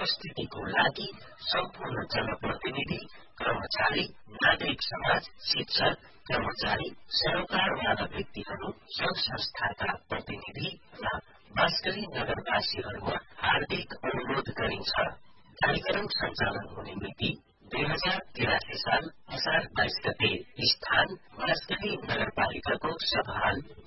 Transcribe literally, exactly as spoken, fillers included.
उपस्थितिको लागि सम्पूर्ण जनप्रतिनिधि, कर्मचारी, नागरिक समाज, शिक्षक, कर्मचारी, सरोकारवाला व्यक्तिहरू, सङ्घ संस्थाका प्रतिनिधि र बाँसगढी नगरवासीहरूमा हार्दिक अनुरोध गरिन्छ। कार्यक्रम सञ्चालन हुने मिति दुई हजार तिरासी साल असार बाइस गते। स्थान बाँसगढी नगरपालिकाको सभाहाल